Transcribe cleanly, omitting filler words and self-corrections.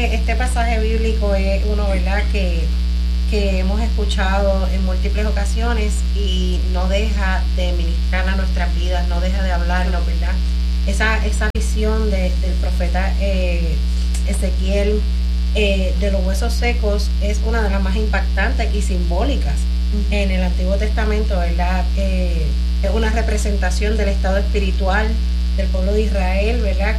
Este pasaje bíblico es uno, ¿verdad?, que hemos escuchado en múltiples ocasiones y no deja de ministrar a nuestras vidas, no deja de hablarnos, ¿verdad? Esa visión del profeta Ezequiel de los huesos secos es una de las más impactantes y simbólicas en el Antiguo Testamento, ¿verdad? Es una representación del estado espiritual del pueblo de Israel, ¿verdad?,